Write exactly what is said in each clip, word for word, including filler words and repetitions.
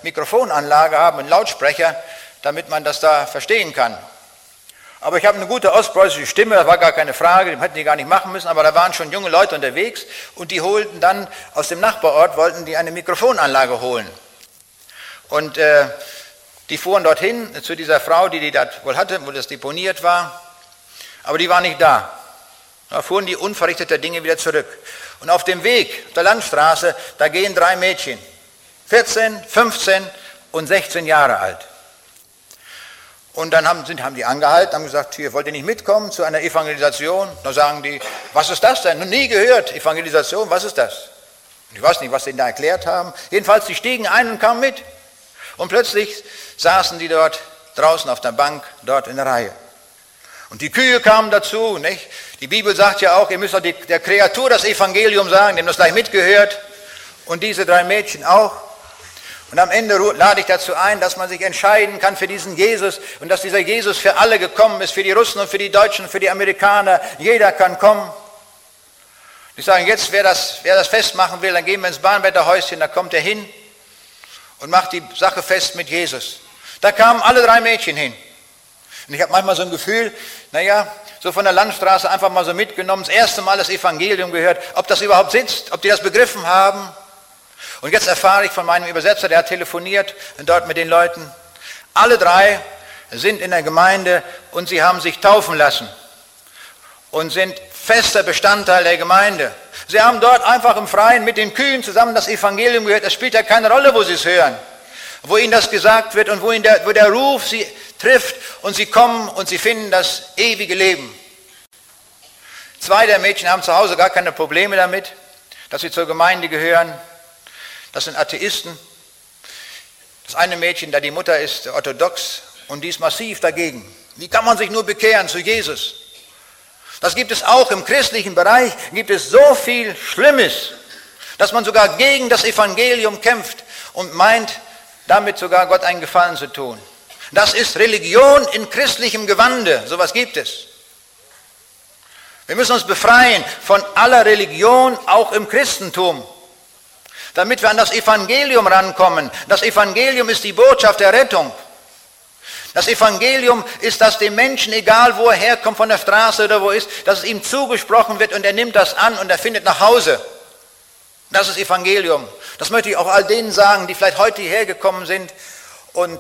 Mikrofonanlage haben, einen Lautsprecher, damit man das da verstehen kann. Aber ich habe eine gute ostpreußische Stimme, das war gar keine Frage, das hätten die gar nicht machen müssen, aber da waren schon junge Leute unterwegs und die holten dann aus dem Nachbarort, wollten die eine Mikrofonanlage holen. Und äh, die fuhren dorthin zu dieser Frau, die die da wohl hatte, wo das deponiert war, aber die war nicht da. Da fuhren die unverrichteter Dinge wieder zurück. Und auf dem Weg, auf der Landstraße, da gehen drei Mädchen, vierzehn, fünfzehn und sechzehn Jahre alt. Und dann haben, sind, haben die angehalten, haben gesagt, hier, wollt ihr nicht mitkommen zu einer Evangelisation? Da sagen die, was ist das denn? Noch nie gehört, Evangelisation, was ist das? Ich weiß nicht, was sie da erklärt haben. Jedenfalls, die stiegen ein und kamen mit. Und plötzlich saßen die dort draußen auf der Bank, dort in der Reihe. Und die Kühe kamen dazu, nicht? Die Bibel sagt ja auch, ihr müsst doch die, der Kreatur das Evangelium sagen, die haben das gleich mitgehört. Und diese drei Mädchen auch. Und am Ende lade ich dazu ein, dass man sich entscheiden kann für diesen Jesus und dass dieser Jesus für alle gekommen ist, für die Russen und für die Deutschen und für die Amerikaner. Jeder kann kommen. Ich sage, jetzt, wer das, wer das festmachen will, dann gehen wir ins Bahnwärterhäuschen, da kommt er hin und macht die Sache fest mit Jesus. Da kamen alle drei Mädchen hin. Und ich habe manchmal so ein Gefühl, naja, so von der Landstraße einfach mal so mitgenommen, das erste Mal das Evangelium gehört, ob das überhaupt sitzt, ob die das begriffen haben. Und jetzt erfahre ich von meinem Übersetzer, der hat telefoniert dort mit den Leuten. Alle drei sind in der Gemeinde und sie haben sich taufen lassen und sind fester Bestandteil der Gemeinde. Sie haben dort einfach im Freien mit den Kühen zusammen das Evangelium gehört. Es spielt ja keine Rolle, wo sie es hören, wo ihnen das gesagt wird und wo, ihnen der, wo der Ruf sie trifft und sie kommen und sie finden das ewige Leben. Zwei der Mädchen haben zu Hause gar keine Probleme damit, dass sie zur Gemeinde gehören. Das sind Atheisten. Das eine Mädchen, da die Mutter ist orthodox und die ist massiv dagegen. Wie kann man sich nur bekehren zu Jesus? Das gibt es auch im christlichen Bereich, gibt es so viel Schlimmes, dass man sogar gegen das Evangelium kämpft und meint, damit sogar Gott einen Gefallen zu tun. Das ist Religion in christlichem Gewande, sowas gibt es. Wir müssen uns befreien von aller Religion, auch im Christentum, damit wir an das Evangelium rankommen. Das Evangelium ist die Botschaft der Rettung. Das Evangelium ist, dass dem Menschen, egal wo er herkommt, von der Straße oder wo er ist, dass es ihm zugesprochen wird und er nimmt das an und er findet nach Hause. Das ist Evangelium. Das möchte ich auch all denen sagen, die vielleicht heute hierher gekommen sind und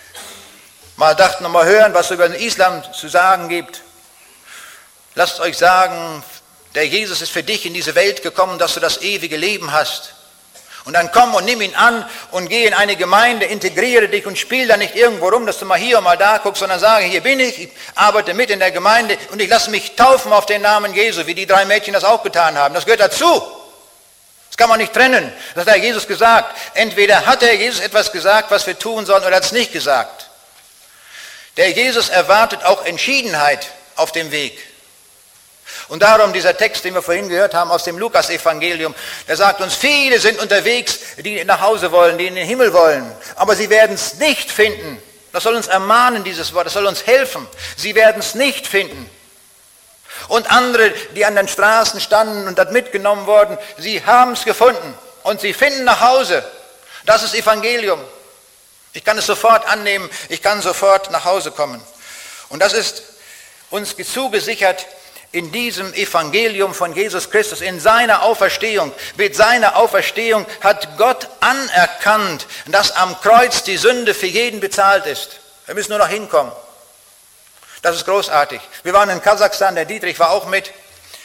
mal dachten, noch mal hören, was es über den Islam zu sagen gibt. Lasst euch sagen, der Jesus ist für dich in diese Welt gekommen, dass du das ewige Leben hast. Und dann komm und nimm ihn an und geh in eine Gemeinde, integriere dich und spiel da nicht irgendwo rum, dass du mal hier und mal da guckst, sondern sage, hier bin ich, ich arbeite mit in der Gemeinde und ich lasse mich taufen auf den Namen Jesu, wie die drei Mädchen das auch getan haben. Das gehört dazu. Das kann man nicht trennen. Das hat der Jesus gesagt. Entweder hat der Jesus etwas gesagt, was wir tun sollen, oder hat es nicht gesagt. Der Jesus erwartet auch Entschiedenheit auf dem Weg. Und darum dieser Text, den wir vorhin gehört haben aus dem Lukas-Evangelium, der sagt uns, viele sind unterwegs, die nach Hause wollen, die in den Himmel wollen, aber sie werden es nicht finden. Das soll uns ermahnen, dieses Wort, das soll uns helfen. Sie werden es nicht finden. Und andere, die an den Straßen standen und dort mitgenommen wurden, sie haben es gefunden und sie finden nach Hause. Das ist Evangelium. Ich kann es sofort annehmen, ich kann sofort nach Hause kommen. Und das ist uns zugesichert in diesem Evangelium von Jesus Christus, in seiner Auferstehung. Mit seiner Auferstehung hat Gott anerkannt, dass am Kreuz die Sünde für jeden bezahlt ist. Wir müssen nur noch hinkommen. Das ist großartig. Wir waren in Kasachstan, der Dietrich war auch mit.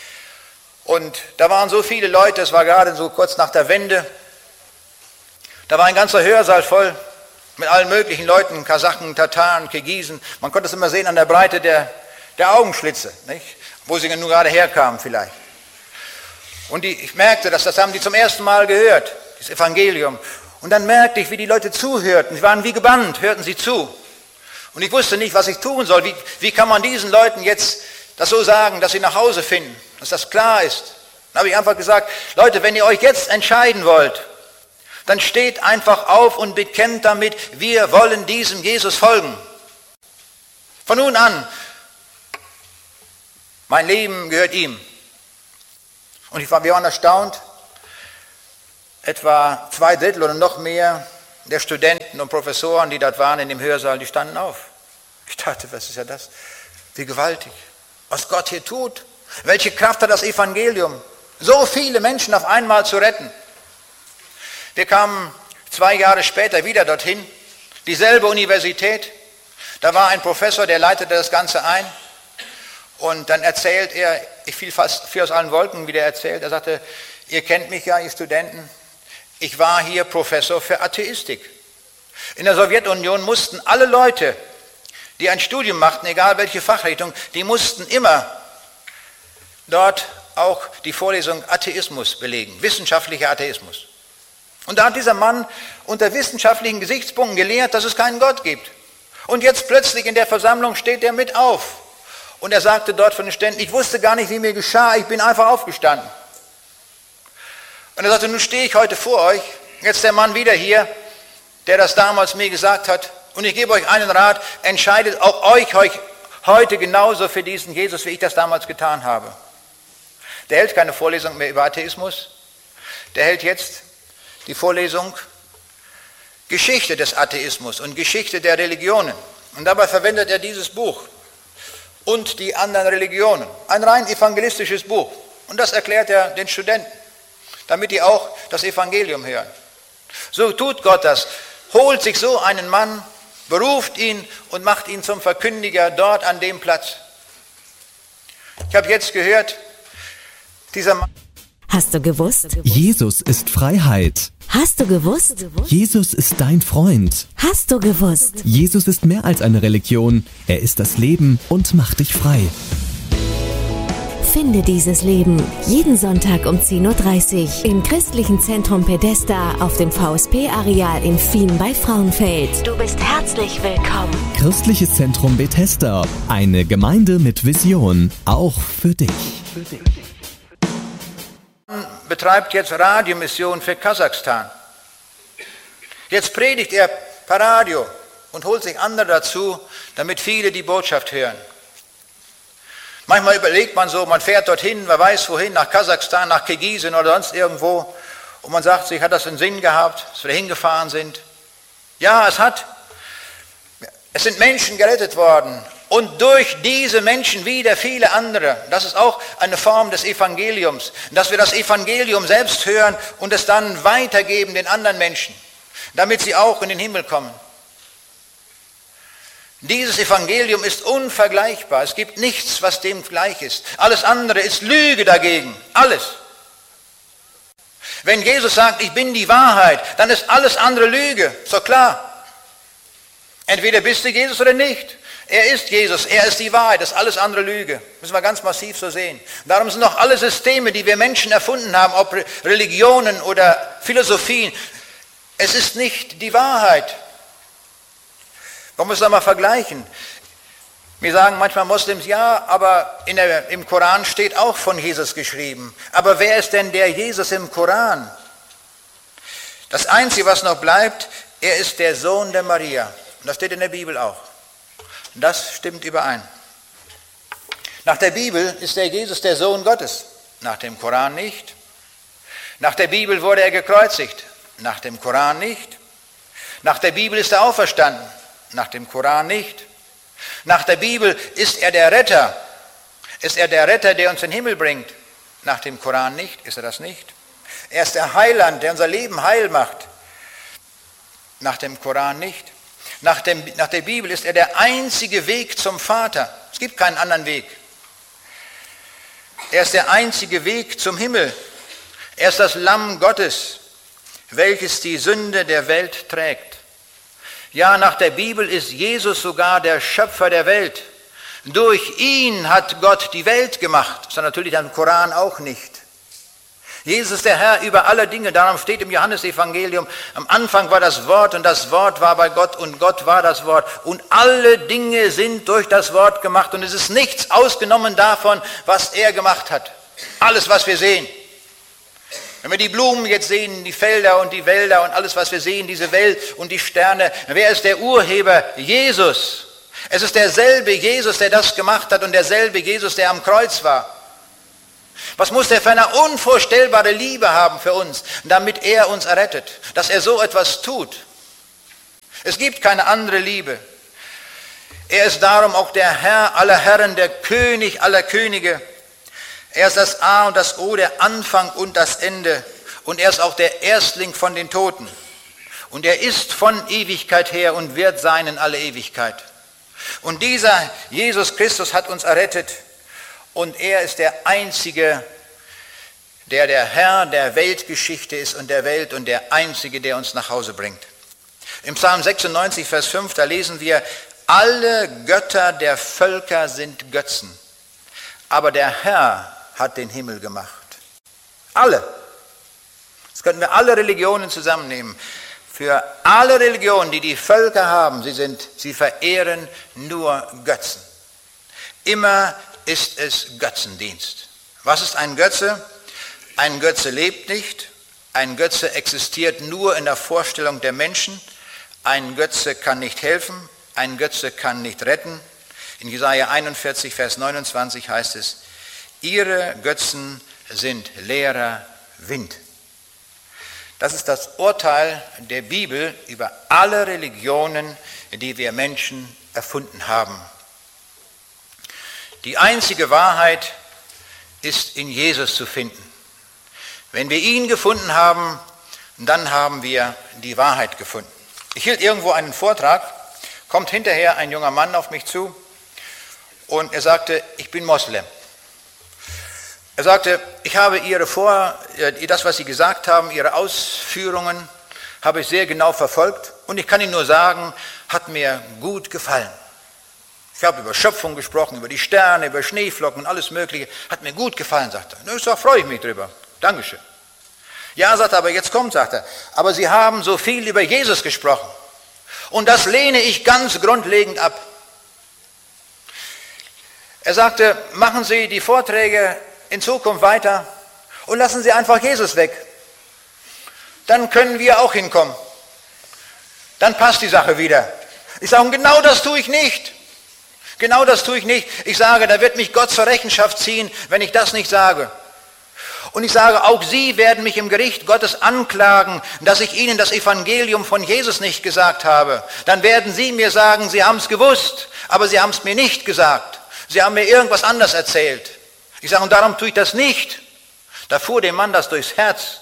Und da waren so viele Leute, es war gerade so kurz nach der Wende. Da war ein ganzer Hörsaal voll mit allen möglichen Leuten, Kasachen, Tataren, Kirgisen. Man konnte es immer sehen an der Breite der, der Augenschlitze, nicht? Wo sie nun gerade herkamen vielleicht. Und die, ich merkte, dass das haben die zum ersten Mal gehört, das Evangelium. Und dann merkte ich, wie die Leute zuhörten. Sie waren wie gebannt, hörten sie zu. Und ich wusste nicht, was ich tun soll. Wie, wie kann man diesen Leuten jetzt das so sagen, dass sie nach Hause finden, dass das klar ist? Dann habe ich einfach gesagt, Leute, wenn ihr euch jetzt entscheiden wollt, dann steht einfach auf und bekennt damit, wir wollen diesem Jesus folgen. Von nun an, mein Leben gehört ihm. Und ich war, wir waren erstaunt, etwa zwei Drittel oder noch mehr der Studenten und Professoren, die dort waren in dem Hörsaal, die standen auf. Ich dachte, was ist ja das? Wie gewaltig. Was Gott hier tut. Welche Kraft hat das Evangelium, so viele Menschen auf einmal zu retten. Wir kamen zwei Jahre später wieder dorthin, dieselbe Universität. Da war ein Professor, der leitete das Ganze ein. Und dann erzählt er, ich fiel fast vier aus allen Wolken, wie der erzählt. Er sagte, ihr kennt mich ja, ihr Studenten. Ich war hier Professor für Atheistik. In der Sowjetunion mussten alle Leute, die ein Studium machten, egal welche Fachrichtung, die mussten immer dort auch die Vorlesung Atheismus belegen, wissenschaftlicher Atheismus. Und da hat dieser Mann unter wissenschaftlichen Gesichtspunkten gelehrt, dass es keinen Gott gibt. Und jetzt plötzlich in der Versammlung steht er mit auf. Und er sagte dort von den Ständen, ich wusste gar nicht, wie mir geschah, ich bin einfach aufgestanden. Und er sagte, nun stehe ich heute vor euch, jetzt der Mann wieder hier, der das damals mir gesagt hat, und ich gebe euch einen Rat, entscheidet auch euch heute genauso für diesen Jesus, wie ich das damals getan habe. Der hält keine Vorlesung mehr über Atheismus, der hält jetzt die Vorlesung Geschichte des Atheismus und Geschichte der Religionen. Und dabei verwendet er dieses Buch und die anderen Religionen, ein rein evangelistisches Buch. Und das erklärt er den Studenten, damit die auch das Evangelium hören. So tut Gott das, holt sich so einen Mann, beruft ihn und macht ihn zum Verkündiger dort an dem Platz. Ich habe jetzt gehört, dieser Mann... Hast du gewusst? Jesus ist Freiheit. Hast du gewusst? Jesus ist dein Freund. Hast du gewusst? Jesus ist mehr als eine Religion. Er ist das Leben und macht dich frei. Finde dieses Leben jeden Sonntag um zehn Uhr dreißig im Christlichen Zentrum Bethesda auf dem V S P-Areal in Fien bei Frauenfeld. Du bist herzlich willkommen. Christliches Zentrum Bethesda, eine Gemeinde mit Vision, auch für dich. Für dich. Betreibt jetzt Radiomission für Kasachstan. Jetzt predigt er per Radio und holt sich andere dazu, damit viele die Botschaft hören. Manchmal überlegt man so, man fährt dorthin, wer weiß wohin, nach Kasachstan, nach Kirgisien oder sonst irgendwo, und man sagt sich, hat das einen Sinn gehabt, dass wir da hingefahren sind? Ja, es hat. Es sind Menschen gerettet worden. Und durch diese Menschen wieder viele andere. Das ist auch eine Form des Evangeliums. Dass wir das Evangelium selbst hören und es dann weitergeben den anderen Menschen, damit sie auch in den Himmel kommen. Dieses Evangelium ist unvergleichbar. Es gibt nichts, was dem gleich ist. Alles andere ist Lüge dagegen. Alles. Wenn Jesus sagt, ich bin die Wahrheit, dann ist alles andere Lüge. So klar. Entweder bist du Jesus oder nicht. Er ist Jesus, er ist die Wahrheit, das ist alles andere Lüge. Müssen wir ganz massiv so sehen. Darum sind auch alle Systeme, die wir Menschen erfunden haben, ob Religionen oder Philosophien, es ist nicht die Wahrheit. Man muss das mal vergleichen. Wir sagen manchmal Moslems, ja, aber in der, im Koran steht auch von Jesus geschrieben. Aber wer ist denn der Jesus im Koran? Das Einzige, was noch bleibt, er ist der Sohn der Maria. Und das steht in der Bibel auch. Das stimmt überein. Nach der Bibel ist der Jesus der Sohn Gottes, nach dem Koran nicht. Nach der Bibel wurde er gekreuzigt, nach dem Koran nicht. Nach der Bibel ist er auferstanden, nach dem Koran nicht. Nach der Bibel ist er der Retter, ist er der Retter, der uns in den Himmel bringt, nach dem Koran nicht, ist er das nicht. Er ist der Heiland, der unser Leben heil macht, nach dem Koran nicht. Nach, dem, nach der Bibel ist er der einzige Weg zum Vater. Es gibt keinen anderen Weg. Er ist der einzige Weg zum Himmel. Er ist das Lamm Gottes, welches die Sünde der Welt trägt. Ja, nach der Bibel ist Jesus sogar der Schöpfer der Welt. Durch ihn hat Gott die Welt gemacht. Das ist natürlich im Koran auch nicht. Jesus ist der Herr über alle Dinge, darum steht im Johannesevangelium, am Anfang war das Wort und das Wort war bei Gott und Gott war das Wort. Und alle Dinge sind durch das Wort gemacht und es ist nichts ausgenommen davon, was er gemacht hat. Alles, was wir sehen. Wenn wir die Blumen jetzt sehen, die Felder und die Wälder und alles, was wir sehen, diese Welt und die Sterne, wer ist der Urheber? Jesus. Es ist derselbe Jesus, der das gemacht hat und derselbe Jesus, der am Kreuz war. Was muss der für eine unvorstellbare Liebe haben für uns, damit er uns errettet, dass er so etwas tut? Es gibt keine andere Liebe. Er ist darum auch der Herr aller Herren, der König aller Könige. Er ist das A und das O, der Anfang und das Ende. Und er ist auch der Erstling von den Toten. Und er ist von Ewigkeit her und wird sein in alle Ewigkeit. Und dieser Jesus Christus hat uns errettet. Und er ist der Einzige, der der Herr der Weltgeschichte ist und der Welt und der Einzige, der uns nach Hause bringt. Im Psalm sechsundneunzig, Vers fünf, da lesen wir, alle Götter der Völker sind Götzen, aber der Herr hat den Himmel gemacht. Alle. Das könnten wir alle Religionen zusammennehmen. Für alle Religionen, die die Völker haben, sie, sind, sie verehren nur Götzen. Immer ist es Götzendienst. Was ist ein Götze? Ein Götze lebt nicht. Ein Götze existiert nur in der Vorstellung der Menschen. Ein Götze kann nicht helfen, ein Götze kann nicht retten. In Jesaja einundvierzig, Vers neunundzwanzig heißt es, ihre Götzen sind leerer Wind. Das ist das Urteil der Bibel über alle Religionen, die wir Menschen erfunden haben. Die einzige Wahrheit ist in Jesus zu finden. Wenn wir ihn gefunden haben, dann haben wir die Wahrheit gefunden. Ich hielt irgendwo einen Vortrag, kommt hinterher ein junger Mann auf mich zu und er sagte, ich bin Moslem. Er sagte, ich habe Ihre Vor, das, was Sie gesagt haben, Ihre Ausführungen, habe ich sehr genau verfolgt und ich kann Ihnen nur sagen, hat mir gut gefallen. Ich habe über Schöpfung gesprochen, über die Sterne, über Schneeflocken und alles Mögliche, hat mir gut gefallen, sagt er. Ich sage, freue ich mich drüber, Dankeschön. Ja, sagt er, aber jetzt kommt, sagt er, aber Sie haben so viel über Jesus gesprochen und das lehne ich ganz grundlegend ab. Er sagte, machen Sie die Vorträge in Zukunft weiter und lassen Sie einfach Jesus weg. Dann können wir auch hinkommen. Dann passt die Sache wieder. Ich sage, genau das tue ich nicht. Genau das tue ich nicht. Ich sage, da wird mich Gott zur Rechenschaft ziehen, wenn ich das nicht sage. Und ich sage, auch Sie werden mich im Gericht Gottes anklagen, dass ich Ihnen das Evangelium von Jesus nicht gesagt habe. Dann werden Sie mir sagen, Sie haben es gewusst, aber Sie haben es mir nicht gesagt. Sie haben mir irgendwas anderes erzählt. Ich sage, und darum tue ich das nicht. Da fuhr dem Mann das durchs Herz.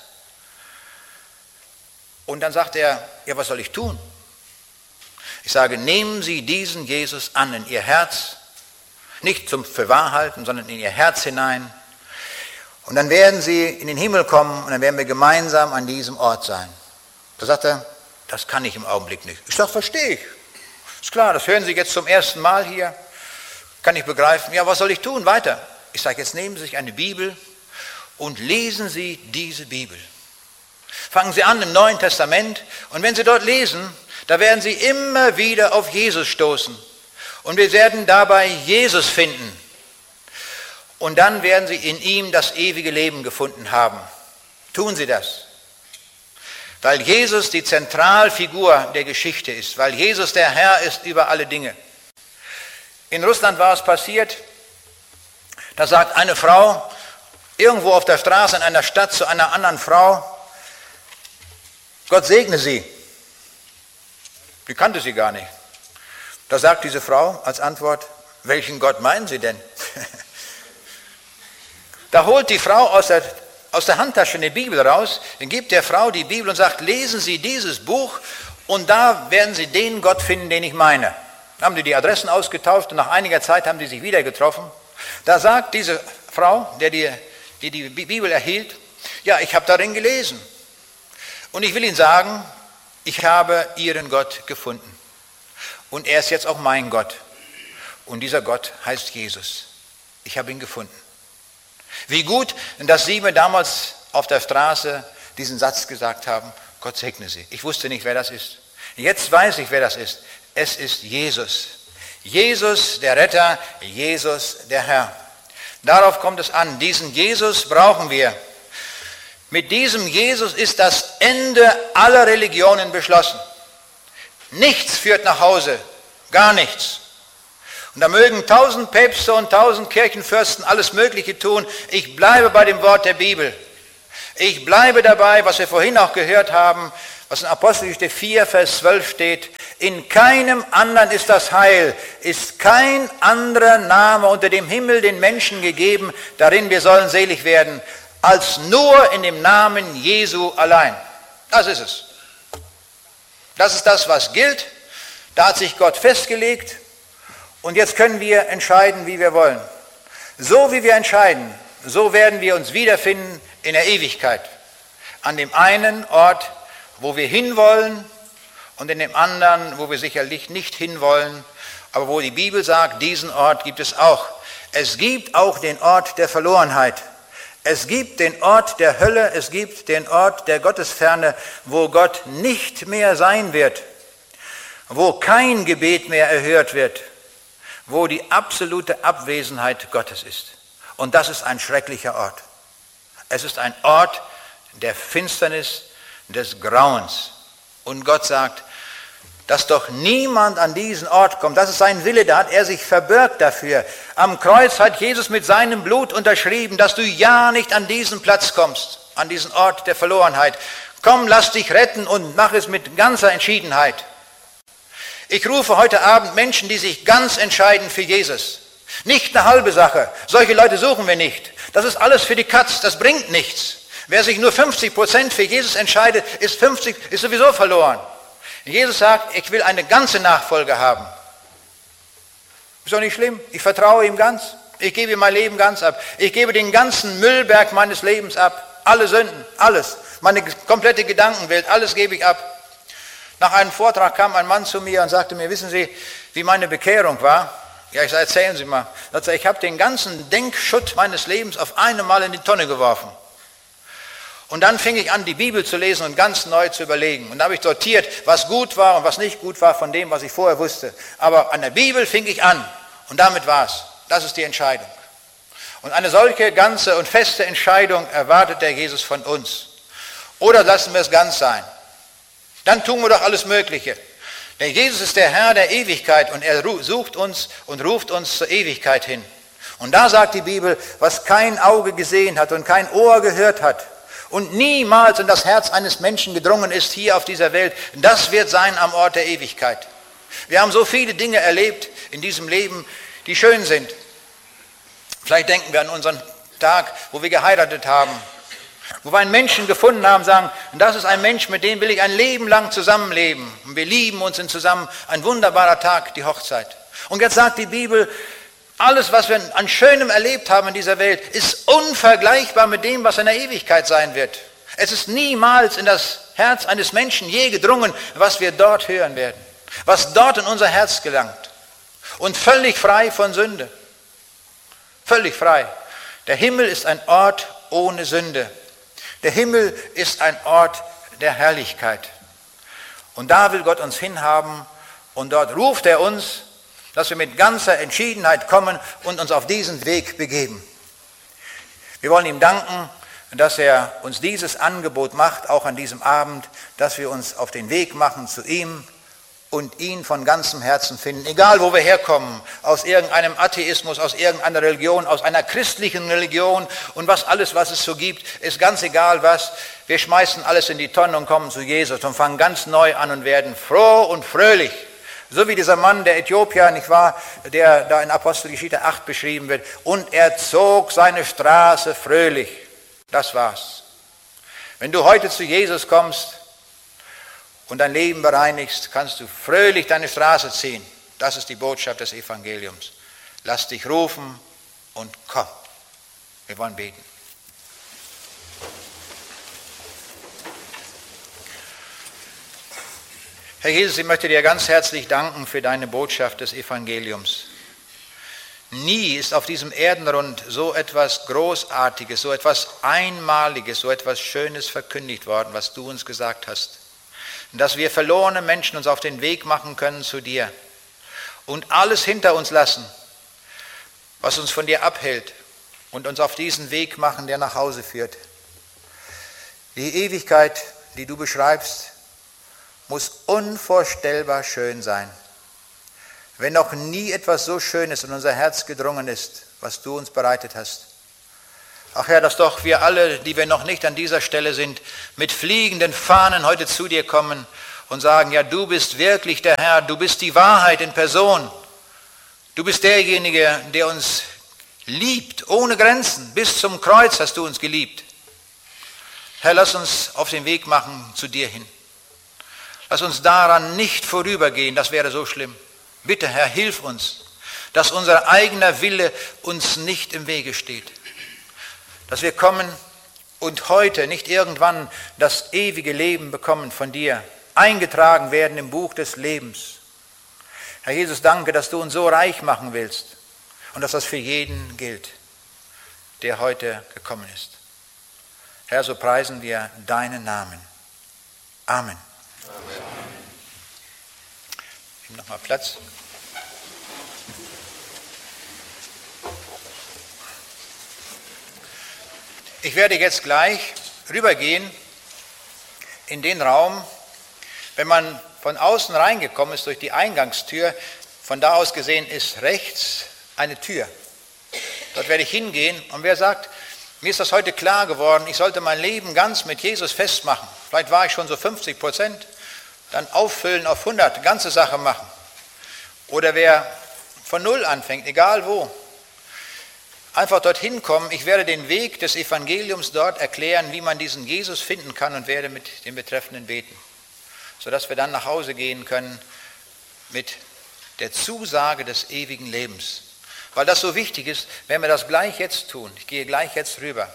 Und dann sagt er, ja, was soll ich tun? Ich sage, nehmen Sie diesen Jesus an in Ihr Herz, nicht zum für wahr halten, sondern in Ihr Herz hinein. Und dann werden Sie in den Himmel kommen und dann werden wir gemeinsam an diesem Ort sein. Da sagt er, das kann ich im Augenblick nicht. Ich sage, verstehe ich. Ist klar, das hören Sie jetzt zum ersten Mal hier. Kann ich begreifen. Ja, was soll ich tun? Weiter. Ich sage, jetzt nehmen Sie sich eine Bibel und lesen Sie diese Bibel. Fangen Sie an im Neuen Testament und wenn Sie dort lesen, da werden Sie immer wieder auf Jesus stoßen. Und wir werden dabei Jesus finden. Und dann werden Sie in ihm das ewige Leben gefunden haben. Tun Sie das. Weil Jesus die Zentralfigur der Geschichte ist. Weil Jesus der Herr ist über alle Dinge. In Russland war es passiert, da sagt eine Frau irgendwo auf der Straße in einer Stadt zu einer anderen Frau, Gott segne Sie. Die kannte sie gar nicht. Da sagt diese Frau als Antwort, welchen Gott meinen Sie denn? Da holt die Frau aus der, aus der Handtasche eine Bibel raus, dann gibt der Frau die Bibel und sagt, lesen Sie dieses Buch und da werden Sie den Gott finden, den ich meine. Dann haben die die Adressen ausgetauscht und nach einiger Zeit haben die sich wieder getroffen. Da sagt diese Frau, der die, die die Bibel erhielt, ja, ich habe darin gelesen. Und ich will Ihnen sagen, ich habe Ihren Gott gefunden. Und er ist jetzt auch mein Gott. Und dieser Gott heißt Jesus. Ich habe ihn gefunden. Wie gut, dass Sie mir damals auf der Straße diesen Satz gesagt haben, Gott segne Sie. Ich wusste nicht, wer das ist. Jetzt weiß ich, wer das ist. Es ist Jesus. Jesus, der Retter, Jesus, der Herr. Darauf kommt es an. Diesen Jesus brauchen wir. Mit diesem Jesus ist das Ende aller Religionen beschlossen. Nichts führt nach Hause, gar nichts. Und da mögen tausend Päpste und tausend Kirchenfürsten alles Mögliche tun. Ich bleibe bei dem Wort der Bibel. Ich bleibe dabei, was wir vorhin auch gehört haben, was in Apostelgeschichte vier, Vers zwölf steht. In keinem anderen ist das Heil, ist kein anderer Name unter dem Himmel den Menschen gegeben, darin wir sollen selig werden, als nur in dem Namen Jesu allein. Das ist es. Das ist das, was gilt. Da hat sich Gott festgelegt und jetzt können wir entscheiden, wie wir wollen. So wie wir entscheiden, so werden wir uns wiederfinden in der Ewigkeit. An dem einen Ort, wo wir hinwollen, und in dem anderen, wo wir sicherlich nicht hinwollen, aber wo die Bibel sagt, diesen Ort gibt es auch. Es gibt auch den Ort der Verlorenheit. Es gibt den Ort der Hölle, es gibt den Ort der Gottesferne, wo Gott nicht mehr sein wird, wo kein Gebet mehr erhört wird, wo die absolute Abwesenheit Gottes ist. Und das ist ein schrecklicher Ort. Es ist ein Ort der Finsternis, des Grauens. Und Gott sagt, dass doch niemand an diesen Ort kommt. Das ist sein Wille, da hat er sich verbürgt dafür. Am Kreuz hat Jesus mit seinem Blut unterschrieben, dass du ja nicht an diesen Platz kommst, an diesen Ort der Verlorenheit. Komm, lass dich retten und mach es mit ganzer Entschiedenheit. Ich rufe heute Abend Menschen, die sich ganz entscheiden für Jesus. Nicht eine halbe Sache. Solche Leute suchen wir nicht. Das ist alles für die Katz, das bringt nichts. Wer sich nur fünfzig Prozent für Jesus entscheidet, ist, fünfzig, ist sowieso verloren. Jesus sagt, ich will eine ganze Nachfolge haben. Ist doch nicht schlimm. Ich vertraue ihm ganz. Ich gebe ihm mein Leben ganz ab. Ich gebe den ganzen Müllberg meines Lebens ab. Alle Sünden, alles. Meine komplette Gedankenwelt, alles gebe ich ab. Nach einem Vortrag kam ein Mann zu mir und sagte mir, wissen Sie, wie meine Bekehrung war? Ja, ich sage, erzählen Sie mal. Er sagte, ich habe den ganzen Denkschutt meines Lebens auf einmal in die Tonne geworfen. Und dann fing ich an, die Bibel zu lesen und ganz neu zu überlegen. Und da habe ich sortiert, was gut war und was nicht gut war von dem, was ich vorher wusste. Aber an der Bibel fing ich an und damit war es. Das ist die Entscheidung. Und eine solche ganze und feste Entscheidung erwartet der Jesus von uns. Oder lassen wir es ganz sein. Dann tun wir doch alles Mögliche. Denn Jesus ist der Herr der Ewigkeit und er sucht uns und ruft uns zur Ewigkeit hin. Und da sagt die Bibel, was kein Auge gesehen hat und kein Ohr gehört hat, und niemals in das Herz eines Menschen gedrungen ist hier auf dieser Welt, das wird sein am Ort der Ewigkeit. Wir haben so viele Dinge erlebt in diesem Leben, die schön sind. Vielleicht denken wir an unseren Tag, wo wir geheiratet haben, wo wir einen Menschen gefunden haben, sagen, das ist ein Mensch, mit dem will ich ein Leben lang zusammenleben. Und wir lieben uns in zusammen, ein wunderbarer Tag, die Hochzeit. Und jetzt sagt die Bibel, alles, was wir an Schönem erlebt haben in dieser Welt, ist unvergleichbar mit dem, was in der Ewigkeit sein wird. Es ist niemals in das Herz eines Menschen je gedrungen, was wir dort hören werden, was dort in unser Herz gelangt. Und völlig frei von Sünde. Völlig frei. Der Himmel ist ein Ort ohne Sünde. Der Himmel ist ein Ort der Herrlichkeit. Und da will Gott uns hinhaben und dort ruft er uns, dass wir mit ganzer Entschiedenheit kommen und uns auf diesen Weg begeben. Wir wollen ihm danken, dass er uns dieses Angebot macht, auch an diesem Abend, dass wir uns auf den Weg machen zu ihm und ihn von ganzem Herzen finden, egal wo wir herkommen, aus irgendeinem Atheismus, aus irgendeiner Religion, aus einer christlichen Religion und was alles, was es so gibt, ist ganz egal was. Wir schmeißen alles in die Tonne und kommen zu Jesus und fangen ganz neu an und werden froh und fröhlich. So wie dieser Mann, der Äthiopier, nicht wahr, der da in Apostelgeschichte acht beschrieben wird. Und er zog seine Straße fröhlich. Das war's. Wenn du heute zu Jesus kommst und dein Leben bereinigst, kannst du fröhlich deine Straße ziehen. Das ist die Botschaft des Evangeliums. Lass dich rufen und komm. Wir wollen beten. Herr Jesus, ich möchte dir ganz herzlich danken für deine Botschaft des Evangeliums. Nie ist auf diesem Erdenrund so etwas Großartiges, so etwas Einmaliges, so etwas Schönes verkündigt worden, was du uns gesagt hast. Dass wir verlorene Menschen uns auf den Weg machen können zu dir und alles hinter uns lassen, was uns von dir abhält und uns auf diesen Weg machen, der nach Hause führt. Die Ewigkeit, die du beschreibst, muss unvorstellbar schön sein. Wenn noch nie etwas so Schönes in unser Herz gedrungen ist, was du uns bereitet hast. Ach Herr, dass doch wir alle, die wir noch nicht an dieser Stelle sind, mit fliegenden Fahnen heute zu dir kommen und sagen, ja, du bist wirklich der Herr, du bist die Wahrheit in Person. Du bist derjenige, der uns liebt, ohne Grenzen. Bis zum Kreuz hast du uns geliebt. Herr, lass uns auf den Weg machen zu dir hin. Lass uns daran nicht vorübergehen, das wäre so schlimm. Bitte, Herr, hilf uns, dass unser eigener Wille uns nicht im Wege steht. Dass wir kommen und heute, nicht irgendwann, das ewige Leben bekommen von dir, eingetragen werden im Buch des Lebens. Herr Jesus, danke, dass du uns so reich machen willst und dass das für jeden gilt, der heute gekommen ist. Herr, so preisen wir deinen Namen. Amen. Amen. Nimm nochmal Platz. Ich werde jetzt gleich rübergehen in den Raum, wenn man von außen reingekommen ist durch die Eingangstür, von da aus gesehen ist rechts eine Tür. Dort werde ich hingehen und wer sagt, mir ist das heute klar geworden, ich sollte mein Leben ganz mit Jesus festmachen. Vielleicht war ich schon so fünfzig Prozent, dann auffüllen auf hundert, ganze Sache machen. Oder wer von Null anfängt, egal wo, einfach dorthin kommen. Ich werde den Weg des Evangeliums dort erklären, wie man diesen Jesus finden kann und werde mit dem Betreffenden beten, sodass wir dann nach Hause gehen können mit der Zusage des ewigen Lebens. Weil das so wichtig ist, wenn wir das gleich jetzt tun. Ich gehe gleich jetzt rüber.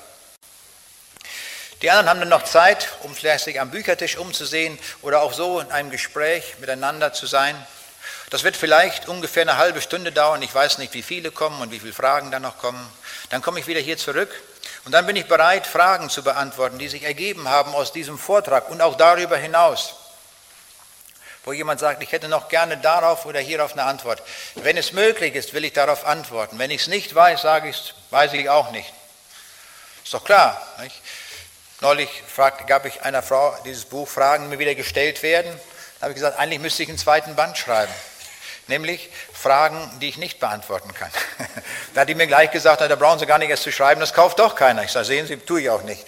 Die anderen haben dann noch Zeit, um vielleicht sich am Büchertisch umzusehen oder auch so in einem Gespräch miteinander zu sein. Das wird vielleicht ungefähr eine halbe Stunde dauern. Ich weiß nicht, wie viele kommen und wie viele Fragen dann noch kommen. Dann komme ich wieder hier zurück und dann bin ich bereit, Fragen zu beantworten, die sich ergeben haben aus diesem Vortrag und auch darüber hinaus. Wo jemand sagt, ich hätte noch gerne darauf oder hierauf eine Antwort. Wenn es möglich ist, will ich darauf antworten. Wenn ich es nicht weiß, sage ich es, weiß ich auch nicht. Ist doch klar. Nicht? Neulich fragte, gab ich einer Frau dieses Buch, Fragen mir wieder gestellt werden. Da habe ich gesagt, eigentlich müsste ich einen zweiten Band schreiben. Nämlich Fragen, die ich nicht beantworten kann. Da hat die mir gleich gesagt, da brauchen Sie gar nicht erst zu schreiben, das kauft doch keiner. Ich sage, sehen Sie, tue ich auch nicht.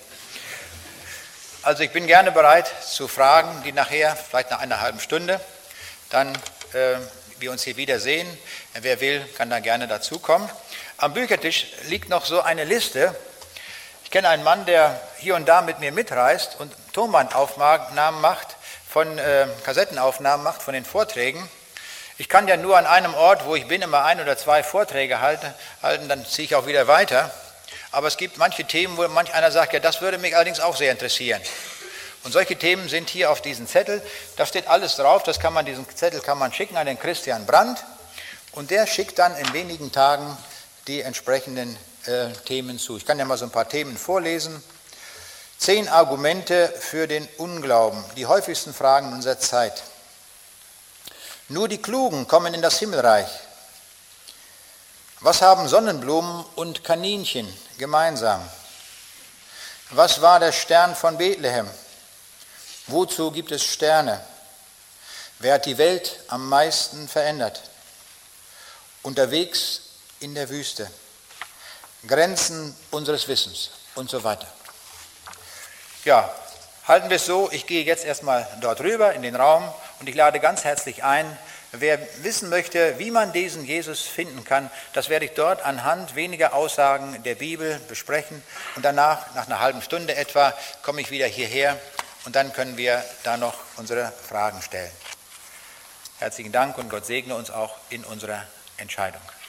Also ich bin gerne bereit zu Fragen, die nachher, vielleicht nach einer halben Stunde, dann äh, wir uns hier wiedersehen. Wer will, kann da gerne dazukommen. Am Büchertisch liegt noch so eine Liste. Ich kenne einen Mann, der hier und da mit mir mitreist und Tonbandaufnahmen macht, von äh, Kassettenaufnahmen macht von den Vorträgen. Ich kann ja nur an einem Ort, wo ich bin, immer ein oder zwei Vorträge halten, halten dann ziehe ich auch wieder weiter. Aber es gibt manche Themen, wo manch einer sagt, ja, das würde mich allerdings auch sehr interessieren. Und solche Themen sind hier auf diesem Zettel. Da steht alles drauf. Das kann man, diesen Zettel kann man schicken an den Christian Brandt. Und der schickt dann in wenigen Tagen die entsprechenden äh, Themen zu. Ich kann ja mal so ein paar Themen vorlesen. Zehn Argumente für den Unglauben. Die häufigsten Fragen unserer Zeit. Nur die Klugen kommen in das Himmelreich. Was haben Sonnenblumen und Kaninchen gemeinsam? Was war der Stern von Bethlehem? Wozu gibt es Sterne? Wer hat die Welt am meisten verändert? Unterwegs in der Wüste. Grenzen unseres Wissens und so weiter. Ja, halten wir es so, ich gehe jetzt erstmal dort rüber in den Raum und ich lade ganz herzlich ein, wer wissen möchte, wie man diesen Jesus finden kann, das werde ich dort anhand weniger Aussagen der Bibel besprechen und danach, nach einer halben Stunde etwa, komme ich wieder hierher und dann können wir da noch unsere Fragen stellen. Herzlichen Dank und Gott segne uns auch in unserer Entscheidung.